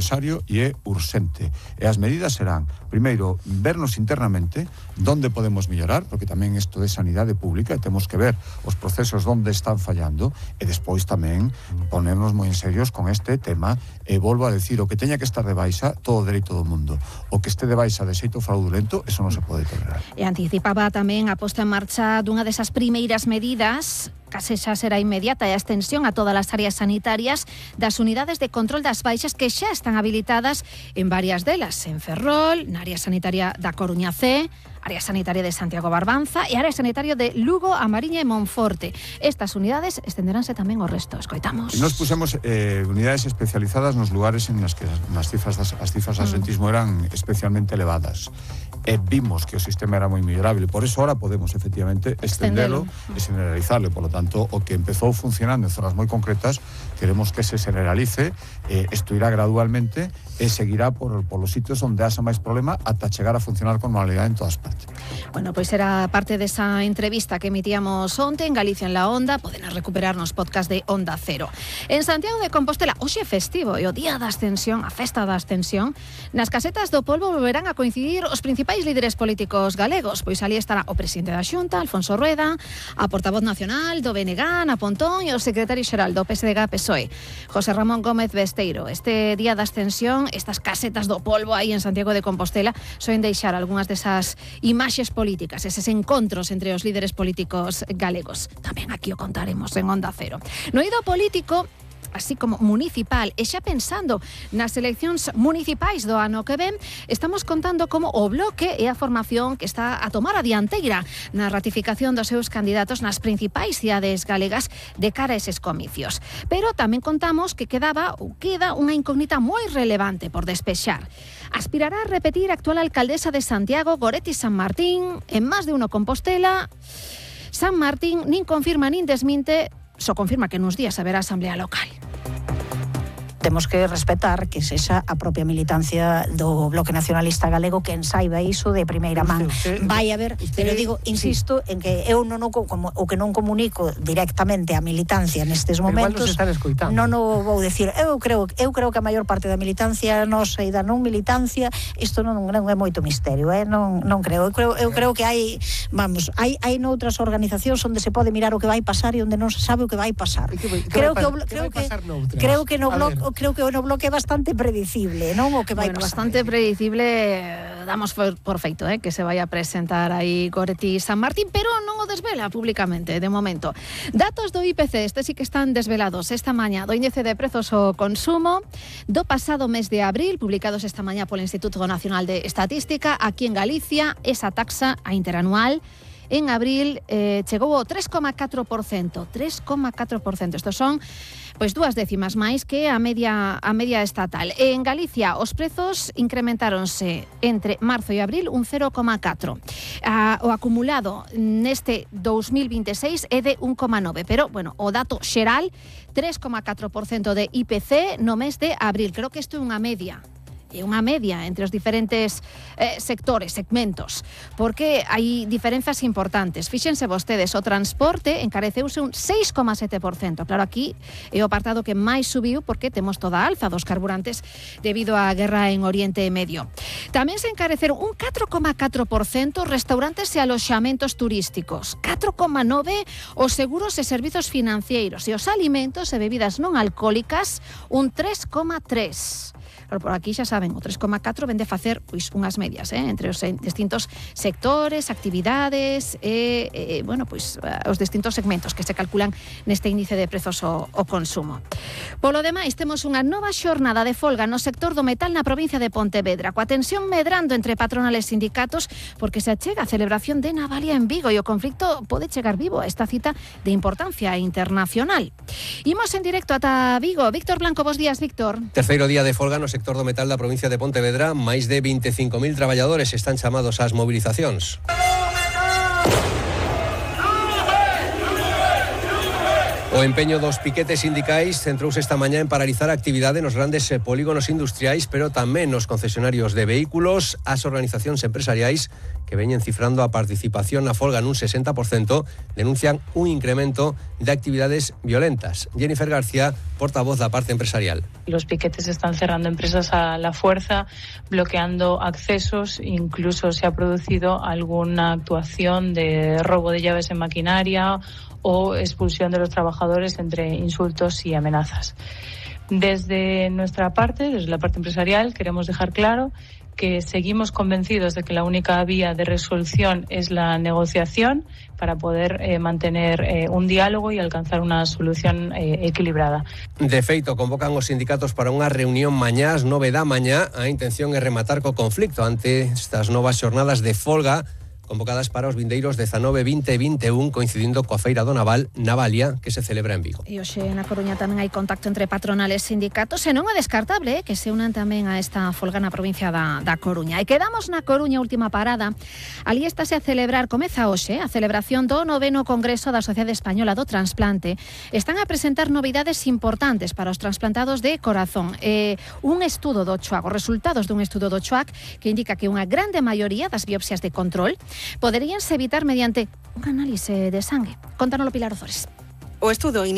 necesario e é urxente. E as medidas serán, primeiro, vernos internamente onde podemos mellorar, porque tamén isto é sanidade pública e temos que ver os procesos onde están fallando, e despois tamén ponernos moi en serios con este tema. E volvo a decir, o que teña que estar de baixa, todo o dereito do mundo. O que este de baixa de xeito fraudulento, eso non se pode tolerar. E anticipaba tamén a posta en marcha dunha desas primeiras medidas, case xa será inmediata, e a extensión a todas as áreas sanitarias das unidades de control das baixas que xa están habilitadas en varias delas, en Ferrol, na área sanitaria da Coruña C, área sanitaria de Santiago Barbanza e área sanitaria de Lugo, A Mariña e Monforte. Estas unidades estenderánse tamén ao resto. Escoitamos. Nos pusemos unidades especializadas nos lugares en las que as cifras de absentismo eran especialmente elevadas. E vimos que o sistema era moi mellorable, por eso ahora podemos efectivamente estendelo e generalizarlo. Por lo tanto, o que empezou funcionando en zonas moi concretas, queremos que se generalice, isto irá gradualmente e seguirá por los sitios onde haxa máis problema ata chegar a funcionar con normalidade en todas partes. Bueno, pois era parte desa entrevista que emitíamos onte en Galicia en la Onda. Poden recuperar nos podcast de Onda Cero. En Santiago de Compostela, hoxe é festivo e o Día da Ascensión, a Festa da Ascensión, nas casetas do Polvo volverán a coincidir os principais líderes políticos galegos. Pois ali estará o presidente da Xunta, Alfonso Rueda, a portavoz nacional do BNG, Ana Pontón, e o secretario xeral do PSDG-PSOE, José Ramón Gómez Besteiro. Este Día da Ascensión, estas casetas do Polvo aí en Santiago de Compostela, soen deixar algunhas desas imaxes políticas, eses encontros entre os líderes políticos galegos. Tamén aquí o contaremos en Onda Cero. No eido político, así como municipal, e xa pensando nas eleccións municipais do ano que ven, estamos contando como o Bloque é a formación que está a tomar a dianteira na ratificación dos seus candidatos nas principais cidades galegas de cara a eses comicios. Pero tamén contamos que queda unha incógnita moi relevante por despexar. Aspirará a repetir a actual alcaldesa de Santiago, Goretti San Martín, en Más de Uno Compostela. San Martín nin confirma nin desminte, só confirma que nuns días haberá asamblea local. Temos que respetar que sexa a propia militancia do Bloque Nacionalista Galego que ensaiba iso de primeira man. Vai haber, pero digo, insisto, en que eu non o que non comunico directamente a militancia nestes momentos, non o vou decir. Eu creo que a maior parte da militancia nosa e da non militancia, isto non é moito misterio, non creo. Eu creo que hai noutras organizacións onde se pode mirar o que vai pasar e onde non se sabe o que vai pasar. Creo que no Bloque é bastante predicible, non? O que vai pasar. Bastante predicible, damos por feito, que se vai a presentar aí Goretti San Martín, pero non o desvela públicamente, de momento. Datos do IPC, sí que están desvelados esta mañá, do índice de prezos ao consumo do pasado mes de abril, publicados esta mañá polo Instituto Nacional de Estatística, aquí en Galicia, esa taxa a interanual en abril chegou ao 3,4%. 3,4%. Estos son pois 2 décimas máis que a media estatal. En Galicia os prezos incrementáronse entre marzo e abril un 0,4. O acumulado neste 2026 é de 1,9, pero bueno, o dato xeral 3,4% de IPC no mes de abril. Creo que isto é unha media. É unha media entre os diferentes sectores, segmentos, porque hai diferenzas importantes. Fíxense vostedes, o transporte encareceuse un 6,7%. Claro, aquí é o apartado que máis subiu porque temos toda a alza dos carburantes debido á guerra en Oriente Medio. Tamén se encareceron un 4,4% restaurantes e aloxamentos turísticos, 4,9% os seguros e servizos financeiros e os alimentos e bebidas non alcohólicas, un 3,3%. Pero por aquí xa saben, o 3,4 vende facer pois unhas medias entre os distintos sectores, actividades e bueno, pois os distintos segmentos que se calculan neste índice de prezos ao consumo. Polo demais, temos unha nova xornada de folga no sector do metal na provincia de Pontevedra, coa tensión medrando entre patronales e sindicatos porque se achega a celebración de Navalia en Vigo e o conflicto pode chegar vivo a esta cita de importancia internacional. Imos en directo ata Vigo. Víctor Blanco, bos días, Víctor. Terceiro día de folga no sector do metal da provincia de Pontevedra, máis de 25.000 traballadores están chamados ás mobilizacións. O empeño dos piquetes sindicais centrouse esta mañá en paralizar a actividade nos grandes polígonos industriais, pero tamén nos concesionarios de vehículos, as organizacións empresariais que veñen cifrando a participación na folga nun 60%, denuncian un incremento de actividades violentas. Jennifer García, portavoz da parte empresarial. Los piquetes están cerrando empresas a la fuerza, bloqueando accesos, incluso se ha producido alguna actuación de robo de llaves en maquinaria o expulsión de los trabajadores entre insultos y amenazas. Desde nuestra parte, desde la parte empresarial, queremos dejar claro que seguimos convencidos de que la única vía de resolución es la negociación para poder mantener un diálogo y alcanzar una solución equilibrada. De feito, convocan os sindicatos para unha reunión mañá ás 9 da mañá. A intención é rematar co conflicto ante estas novas xornadas de folga convocadas para os vindeiros 19, 20 e 21, coincidindo coa Feira do Naval, Navalia, que se celebra en Vigo. E hoxe na Coruña tamén hai contacto entre patronales e sindicatos, e non é descartable que se unan tamén a esta folga na provincia da Coruña. E quedamos na Coruña, última parada. Ali estáse a celebrar, comeza hoxe, a celebración do 9º Congreso da Sociedade Española do Transplante. Están a presentar novidades importantes para os transplantados de corazón. Un estudo do CHOAC, os resultados dun estudo do CHOAC que indica que unha grande maioría das biopsias de control poderíanse evitar mediante un análise de sangue. Contánoslo Pilar Ozores. O estudo